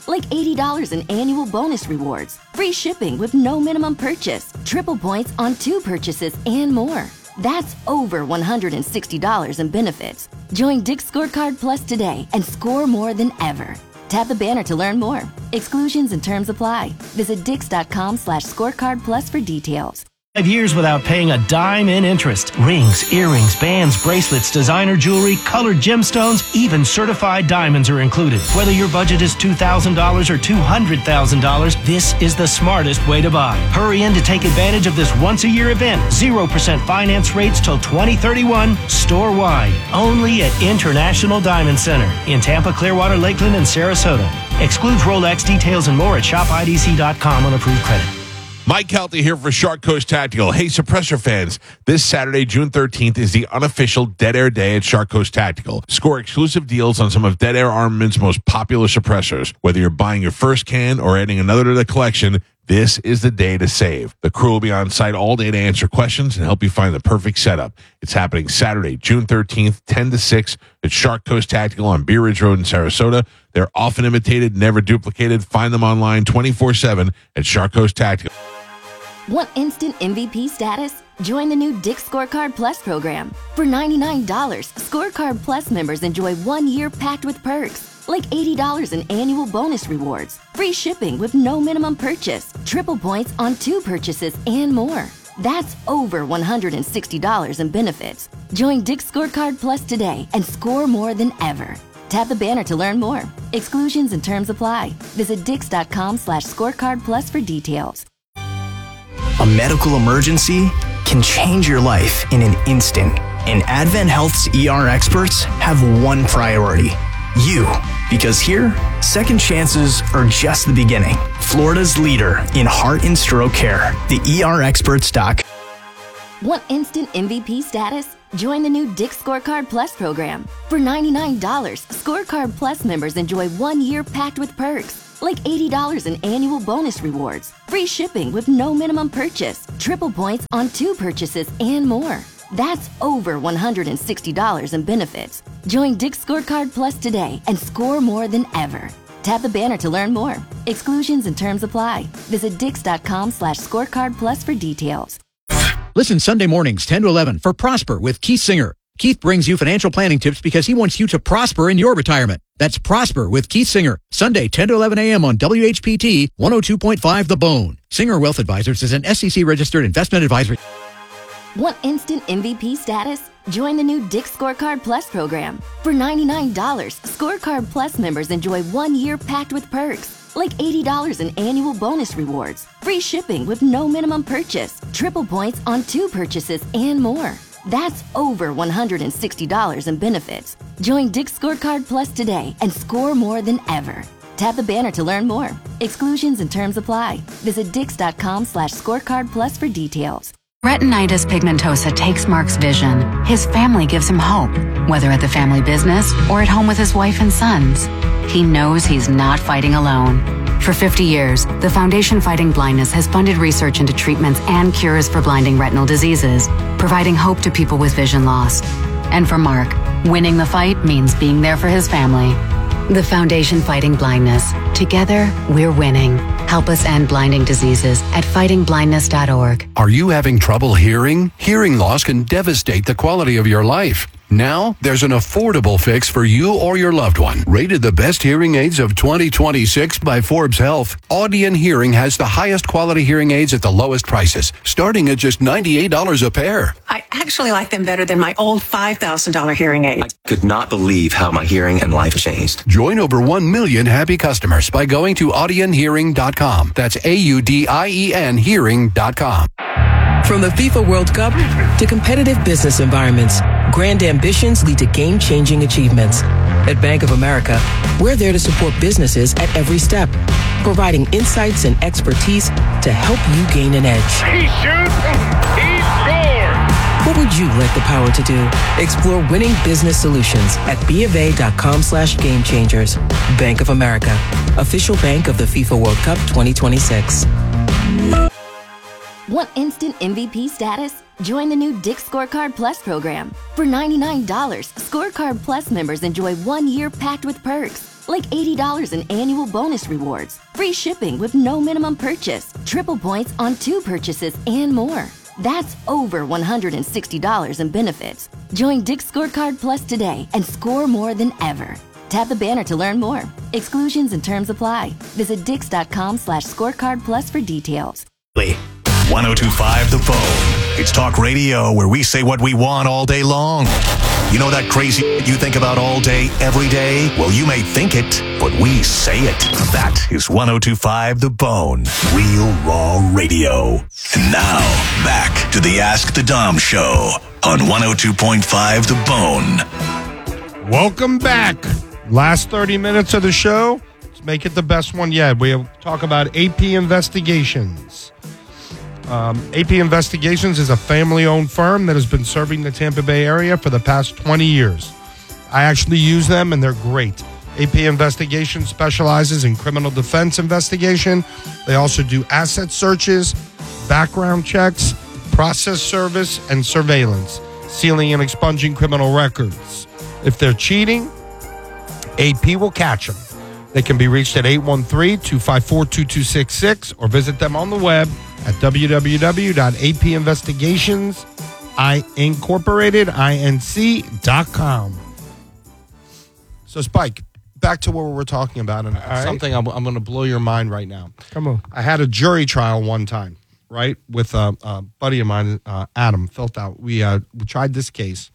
like eighty dollars in annual bonus rewards, free shipping with no minimum purchase, triple points on two purchases, and more. That's over one hundred sixty dollars in benefits. Join Dick's Scorecard Plus today and score more than ever. Tap the banner to learn more. Exclusions and terms apply. Visit dix.com slash scorecard plus for details. Five years without paying a dime in interest. Rings, earrings, bands, bracelets, designer jewelry, colored gemstones, even certified diamonds are included. Whether your budget is two thousand dollars or two hundred thousand dollars, this is the smartest way to buy. Hurry in to take advantage of this once-a-year event. zero percent finance rates till twenty thirty-one, store-wide. Only at International Diamond Center in Tampa, Clearwater, Lakeland, and Sarasota. Excludes Rolex. Details and more at shop I D C dot com on approved credit. Mike Kelty here for Shark Coast Tactical. Hey, Suppressor fans, this Saturday, June thirteenth, is the unofficial Dead Air Day at Shark Coast Tactical. Score exclusive deals on some of Dead Air Armament's most popular suppressors. Whether you're buying your first can or adding another to the collection, this is the day to save. The crew will be on site all day to answer questions and help you find the perfect setup. It's happening Saturday, June thirteenth, ten to six at Shark Coast Tactical on Bee Ridge Road in Sarasota. They're often imitated, never duplicated. Find them online twenty-four seven at Shark Coast Tactical. Want instant M V P status? Join the new Dick's Scorecard Plus program. For ninety-nine dollars, Scorecard Plus members enjoy one year packed with perks, like eighty dollars in annual bonus rewards, free shipping with no minimum purchase, triple points on two purchases, and more. That's over one hundred sixty dollars in benefits. Join Dick's Scorecard Plus today and score more than ever. Tap the banner to learn more. Exclusions and terms apply. Visit dix.com slash scorecard plus for details. A medical emergency can change your life in an instant. And Advent Health's E R experts have one priority: you. Because here, second chances are just the beginning. Florida's leader in heart and stroke care, the E R experts dot com. Want instant M V P status? Join the new Dick's Scorecard Plus program. For ninety-nine dollars, Scorecard Plus members enjoy one year packed with perks, like eighty dollars in annual bonus rewards, free shipping with no minimum purchase, triple points on two purchases, and more. That's over one hundred sixty dollars in benefits. Join Dick's Scorecard Plus today and score more than ever. Tap the banner to learn more. Exclusions and terms apply. Visit dix.com slash scorecard plus for details. Listen Sunday mornings, ten to eleven, for Prosper with Keith Singer. Keith brings you financial planning tips because he wants you to prosper in your retirement. That's Prosper with Keith Singer. Sunday, ten to eleven a.m. on W H P T one oh two point five The Bone. Singer Wealth Advisors is an S E C-registered investment advisory. Want instant M V P status? Join the new Dick's Scorecard Plus program. For ninety-nine dollars, Scorecard Plus members enjoy one year packed with perks, like eighty dollars in annual bonus rewards, free shipping with no minimum purchase, triple points on two purchases, and more. That's over one hundred sixty dollars in benefits. Join Dick's Scorecard Plus today and score more than ever. Tap the banner to learn more. Exclusions and terms apply. Visit dix.com slash scorecard plus for details. Retinitis pigmentosa takes Mark's vision. His family gives him hope, whether at the family business or at home with his wife and sons. He knows he's not fighting alone. For fifty years, the Foundation Fighting Blindness has funded research into treatments and cures for blinding retinal diseases, providing hope to people with vision loss. And for Mark, winning the fight means being there for his family. The Foundation Fighting Blindness. Together, we're winning. Help us end blinding diseases at fighting blindness dot org. Are you having trouble hearing? Hearing loss can devastate the quality of your life. Now, there's an affordable fix for you or your loved one. Rated the best hearing aids of twenty twenty-six by Forbes Health, Audion Hearing has the highest quality hearing aids at the lowest prices, starting at just ninety-eight dollars a pair. I actually like them better than my old five thousand dollars hearing aid. I could not believe how my hearing and life changed. Join over one million happy customers by going to audion hearing dot com. That's A U D I E N hearing dot com. From the FIFA World Cup to competitive business environments, grand ambitions lead to game-changing achievements. At Bank of America, we're there to support businesses at every step, providing insights and expertise to help you gain an edge. He shoots, he scores! What would you like the power to do? Explore winning business solutions at BofA.com slash game changers. Bank of America, official bank of the FIFA World Cup twenty twenty-six. Want instant M V P status? Join the new Dick's Scorecard Plus program. For ninety-nine dollars, Scorecard Plus members enjoy one year packed with perks, like eighty dollars in annual bonus rewards, free shipping with no minimum purchase, triple points on two purchases, and more. That's over one hundred sixty dollars in benefits. Join Dick's Scorecard Plus today and score more than ever. Tap the banner to learn more. Exclusions and terms apply. Visit dix.com slash scorecard plus for details. one oh two point five The Bone. It's talk radio where we say what we want all day long. You know that crazy you think about all day, every day? Well, you may think it, but we say it. That is one oh two point five The Bone. Real raw radio. And now, back to the Ask the Dom show on one oh two point five The Bone. Welcome back. Last thirty minutes of the show. Let's make it the best one yet. We'll talk about A P Investigations. Um, A P Investigations is a family-owned firm that has been serving the Tampa Bay area for the past twenty years. I actually use them, and they're great. A P Investigations specializes in criminal defense investigation. They also do asset searches, background checks, process service, and surveillance, sealing and expunging criminal records. If they're cheating, A P will catch them. They can be reached at eight one three, two five four, two two six six or visit them on the web at w w w dot a p investigations incorporated inc dot com. So, Spike, back to what we were talking about, and right. something I'm, I'm going to blow your mind right now. Come on. I had a jury trial one time, right, with a, a buddy of mine, uh, Adam, filled out. We, uh, we tried this case.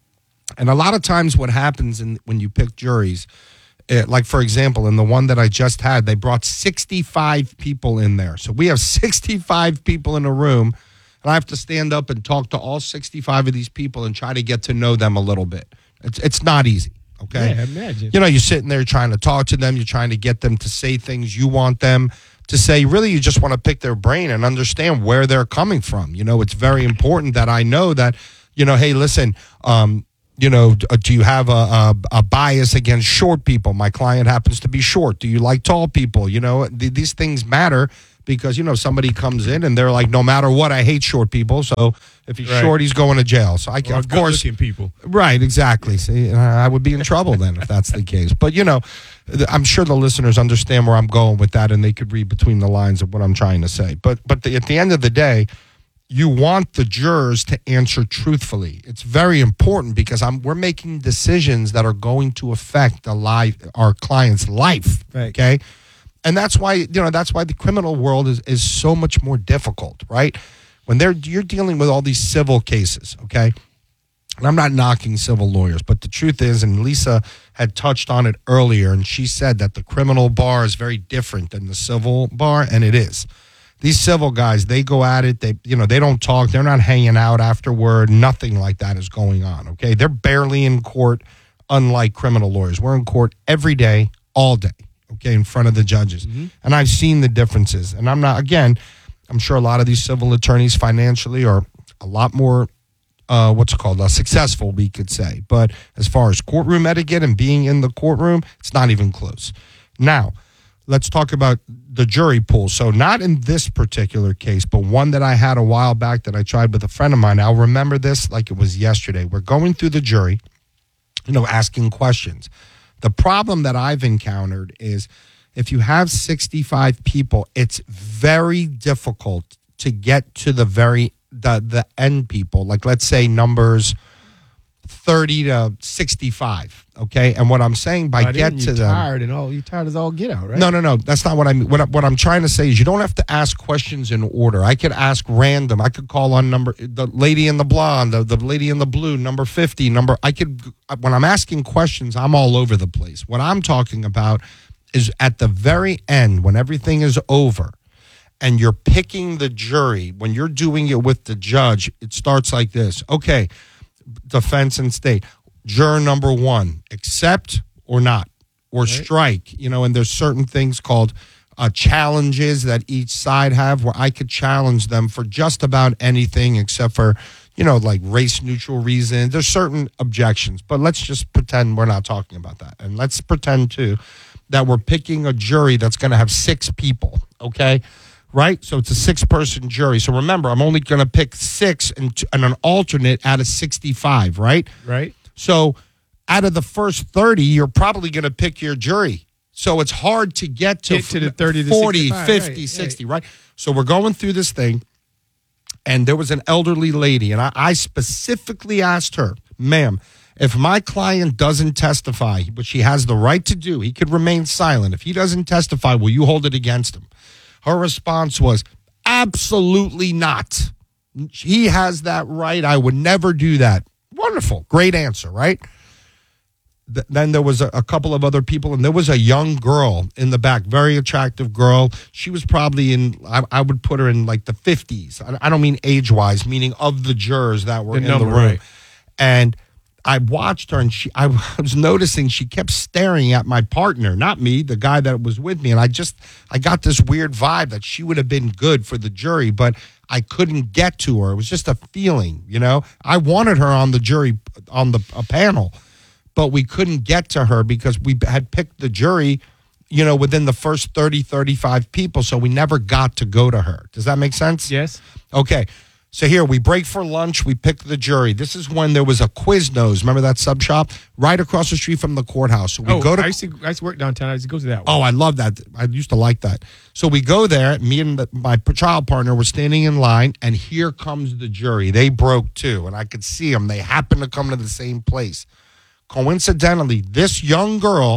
And a lot of times what happens in, when you pick juries, it, like, for example, in the one that I just had, they brought sixty-five people in there. So we have sixty-five people in a room, and I have to stand up and talk to all sixty-five of these people and try to get to know them a little bit. It's, it's not easy, okay? Yeah, imagine. You know, you're sitting there trying to talk to them. You're trying to get them to say things you want them to say. Really, you just want to pick their brain and understand where they're coming from. You know, it's very important that I know that, you know, hey, listen, um, you know, do you have a, a, a bias against short people? My client happens to be short. Do you like tall people? You know, th- these things matter because, you know, somebody comes in and they're like, no matter what, I hate short people. So if he's Right. short, he's going to jail. So I can, Or of course, good-looking people. right, exactly. See, I would be in trouble then if that's the case. But, you know, I'm sure the listeners understand where I'm going with that, and they could read between the lines of what I'm trying to say. But, but the, at the end of the day, you want the jurors to answer truthfully. It's very important because I'm we're making decisions that are going to affect the life, our client's life. Right. Okay, and that's why you know that's why the criminal world is, is so much more difficult, right? When they're you're dealing with all these civil cases, okay. And I'm not knocking civil lawyers, but the truth is, and Lisa had touched on it earlier, and she said that the criminal bar is very different than the civil bar, and it is. These civil guys, they go at it. They, you know, they don't talk. They're not hanging out afterward. Nothing like that is going on. Okay, they're barely in court, unlike criminal lawyers. We're in court every day, all day. Okay, in front of the judges, mm-hmm. and I've seen the differences. And I'm not. Again, I'm sure a lot of these civil attorneys financially are a lot more, uh, what's it called, uh, successful, we could say. But as far as courtroom etiquette and being in the courtroom, it's not even close. Now, let's talk about the jury pool. So not in this particular case, but one that I had a while back that I tried with a friend of mine. I'll remember this like it was yesterday. We're going through the jury, you know, asking questions. The problem that I've encountered is if you have sixty-five people, it's very difficult to get to the very, the, the end people. Like, let's say numbers thirty to sixty-five. Okay, and what I'm saying by, by get then to you're them, tired and all you tired as all get out, right? No, no, no. That's not what I mean. What, I, what I'm trying to say is you don't have to ask questions in order. I could ask random. I could call on number the lady in the blonde, the, the lady in the blue, number fifty, number. I could when I'm asking questions, I'm all over the place. What I'm talking about is at the very end when everything is over, and you're picking the jury. When you're doing it with the judge, it starts like this. Okay, defense and state. Juror number one, accept or not, or right. strike, you know, and there's certain things called uh, challenges that each side have where I could challenge them for just about anything except for, you know, like race neutral reasons. There's certain objections, but let's just pretend we're not talking about that. And let's pretend too that we're picking a jury that's going to have six people, okay? Right? So it's a six-person jury. So remember, I'm only going to pick six and, t- and an alternate out of sixty-five, right? Right. So out of the first thirty, you're probably going to pick your jury. So it's hard to get to, Get to the thirty to forty, sixty-five, fifty, right, sixty, right? So we're going through this thing, and there was an elderly lady, and I, I specifically asked her, ma'am, if my client doesn't testify, which he has the right to do, he could remain silent. If he doesn't testify, will you hold it against him? Her response was, absolutely not. He has that right. I would never do that. Wonderful. Great answer, right? Th- then there was a, a couple of other people, and there was a young girl in the back, very attractive girl. She was probably in, I, I would put her in like the fifties. I, I don't mean age-wise, meaning of the jurors that were The in number, the room. right. And I watched her, and she, I was noticing she kept staring at my partner, not me, the guy that was with me. And I just, I got this weird vibe that she would have been good for the jury, but I couldn't get to her. It was just a feeling, you know. I wanted her on the jury, on the a panel, but we couldn't get to her because we had picked the jury, you know, within the first thirty, thirty-five people, so we never got to go to her. Does that make sense? Yes. Okay. So here, we break for lunch, we pick the jury. This is when there was a Quiznos, remember that sub shop? Right across the street from the courthouse. So we oh, go to I used, to, I used to work downtown. I used to go to that one. Oh, I love that. I used to like that. So we go there. Me and the, my child partner were standing in line, and here comes the jury. They broke too, and I could see them. They happened to come to the same place. Coincidentally, this young girl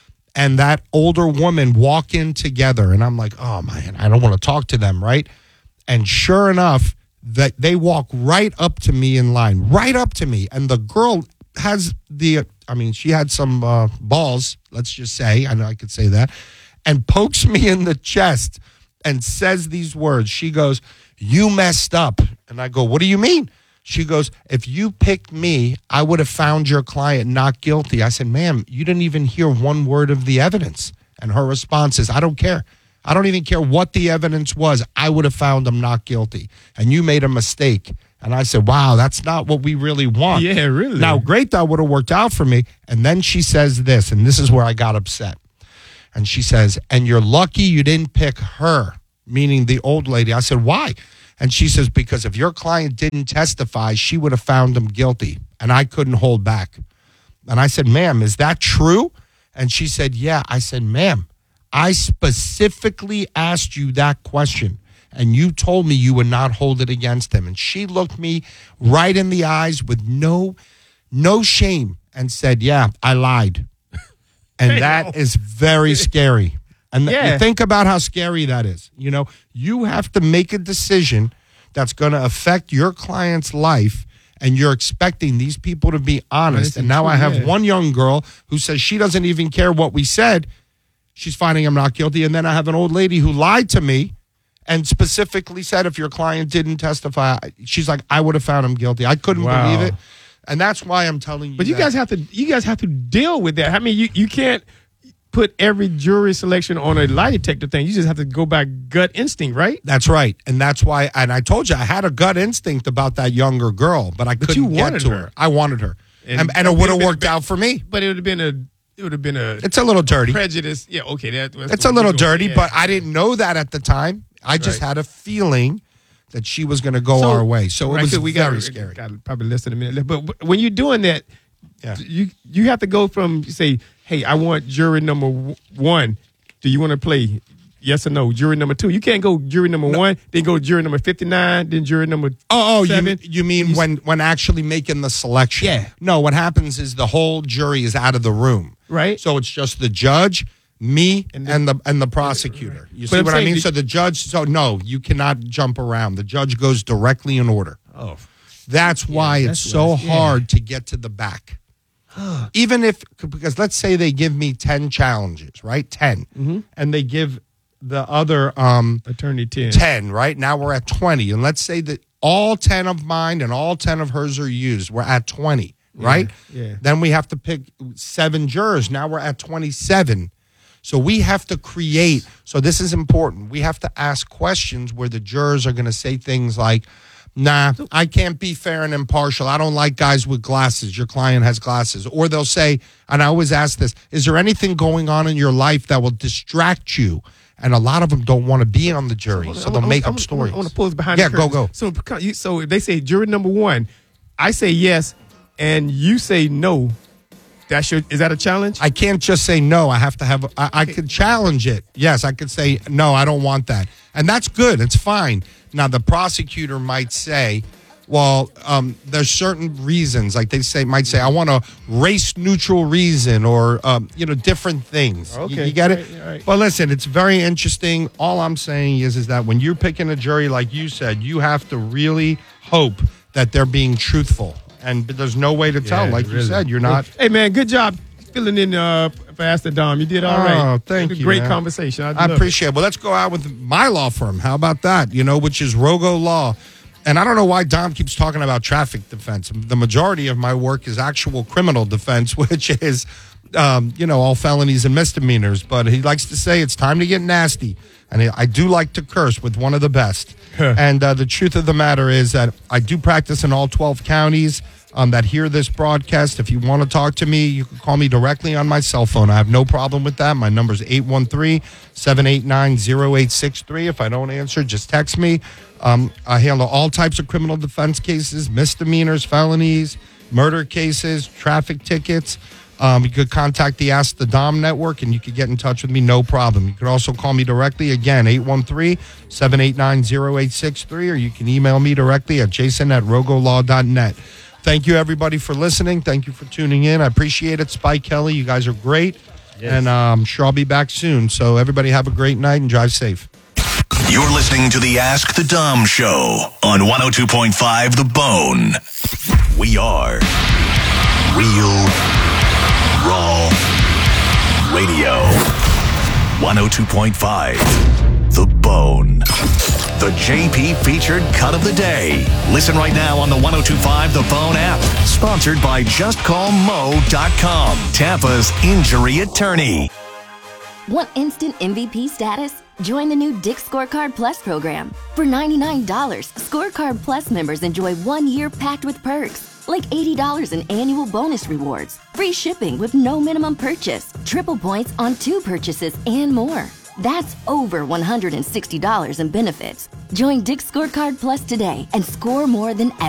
and that older woman walk in together, and I'm like, oh, man, I don't want to talk to them, right? And sure enough, that they walk right up to me in line, right up to me. And the girl has the, I mean, she had some uh, balls, let's just say, I know I could say that, and pokes me in the chest and says these words. She goes, you messed up. And I go, what do you mean? She goes, if you picked me, I would have found your client not guilty. I said, ma'am, you didn't even hear one word of the evidence. And her response is, I don't care. I don't even care what the evidence was. I would have found him not guilty. And you made a mistake. And I said, wow, that's not what we really want. Yeah, really. Now, great, that would have worked out for me. And then she says this, and this is where I got upset. And she says, and you're lucky you didn't pick her, meaning the old lady. I said, why? And she says, because if your client didn't testify, she would have found him guilty. And I couldn't hold back. And I said, ma'am, is that true? And she said, yeah. I said, ma'am, I specifically asked you that question, and you told me you would not hold it against him. And she looked me right in the eyes with no, no shame and said, yeah, I lied. And that is very scary. And th- Yeah. you think about how scary that is. You know, you have to make a decision that's going to affect your client's life, and you're expecting these people to be honest. Right, And now true, I have yeah. one young girl who says she doesn't even care what we said. She's finding him not guilty. And then I have an old lady who lied to me and specifically said if your client didn't testify, she's like, I would have found him guilty. I couldn't Wow. believe it. And that's why I'm telling you But you that. guys have to you guys have to deal with that. I mean, you, you can't put every jury selection on a lie detector thing. You just have to go by gut instinct, right? That's right. And that's why, and I told you, I had a gut instinct about that younger girl, but I But couldn't you get wanted to her. her. I wanted her. And- And, and it would have worked out for me. But it would have been a it would have been a It's a little dirty. prejudice. Yeah, okay, that, that's It's a what little we go- dirty, yeah. but I didn't know that at the time. I just Right. had a feeling that she was going to go So- our way. So right, it was we very got, scary. Got probably less than a minute left. But w- when you're doing that, Yeah. you you have to go from say, hey, I want jury number w- one. Do you want to play? Yes or no? Jury number two. You can't go jury number one, then go jury number fifty-nine, then jury number Oh, oh, you, seven. you mean when when actually making the selection? Yeah. No, what happens is the whole jury is out of the room. Right. So it's just the judge, me, and the and the, and the prosecutor. You But see I'm what I saying mean? the- So the judge. So no, you cannot jump around. The judge goes directly in order. Oh, That's why that's it's so what- yeah. hard to get to the back. Even if, because let's say they give me ten challenges, right? ten. Mm-hmm. And they give the other um, attorney ten. ten, right? Now we're at twenty. And let's say that all ten of mine and all ten of hers are used. We're at twenty, right? yeah. Then we have to pick seven jurors. Now we're at twenty-seven. So we have to create, so this is important. We have to ask questions where the jurors are going to say things like, nah, I can't be fair and impartial. I don't like guys with glasses. Your client has glasses. Or they'll say, and I always ask this, is there anything going on in your life that will distract you? And a lot of them don't want to be on the jury, so they'll make up stories. I want to pull this behind Yeah, the go, curtains. So, because you- so if they say jury number one, I say yes, and you say no. That's your. Is that a challenge? I can't just say no. I have to have. I, I could challenge it. Yes, I could say no. I don't want that, and that's good. It's fine. Now the prosecutor might say, well, um, there's certain reasons, like they say, might say, I want a race neutral reason, or um, you know, different things. Okay, you, you get it. right, right. But listen, it's very interesting. All I'm saying is, is that when you're picking a jury, like you said, you have to really hope that they're being truthful, and there's no way to tell. Yeah, Like you really. said, you're not. Hey man, good job filling in uh, for Ask the Dom. You did all right. Oh, thank It was a you. Great man. conversation. I, I love appreciate it. Well, let's go out with my law firm. How about that? You know, which is Rogo Law. And I don't know why Dom keeps talking about traffic defense. The majority of my work is actual criminal defense, which is, um, you know, all felonies and misdemeanors. But he likes to say it's time to get nasty. And I do like to curse with one of the best. And uh, the truth of the matter is that I do practice in all twelve counties um, that hear this broadcast. If you want to talk to me, you can call me directly on my cell phone. I have no problem with that. My number is eight one three, seven eight nine, zero eight six three. If I don't answer, just text me. Um, I handle all types of criminal defense cases, misdemeanors, felonies, murder cases, traffic tickets. Um, you could contact the Ask the Dom Network, and you could get in touch with me, no problem. You could also call me directly, again, eight one three, seven eight nine, zero eight six three, or you can email me directly at jason at rogolaw dot net. Thank you, everybody, for listening. Thank you for tuning in. I appreciate it. Spike Kelly, you guys are great, Yes. and uh, I'm sure I'll be back soon. So everybody have a great night and drive safe. You're listening to the Ask the Dom Show on one oh two point five The Bone. We are Real Raw Radio. one oh two point five The Bone. The J P featured cut of the day. Listen right now on the one oh two point five The Bone app. Sponsored by just call mo dot com, Tampa's injury attorney. Want instant M V P status? Join the new Dick Scorecard Plus program. For ninety-nine dollars, Scorecard Plus members enjoy one year packed with perks, like eighty dollars in annual bonus rewards, free shipping with no minimum purchase, triple points on two purchases, and more. That's over one hundred sixty dollars in benefits. Join Dick Scorecard Plus today and score more than ever.